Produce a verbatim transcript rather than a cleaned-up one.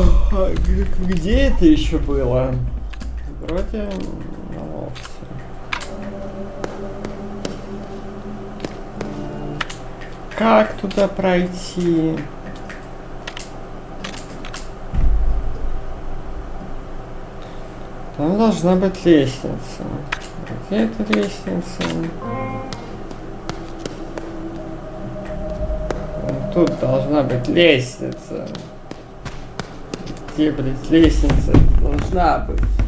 А г- где это еще было? Вроде на лодке. Как туда пройти? Там должна быть лестница. Где эта лестница? Вон тут должна быть лестница. Где, блядь, лестница должна быть?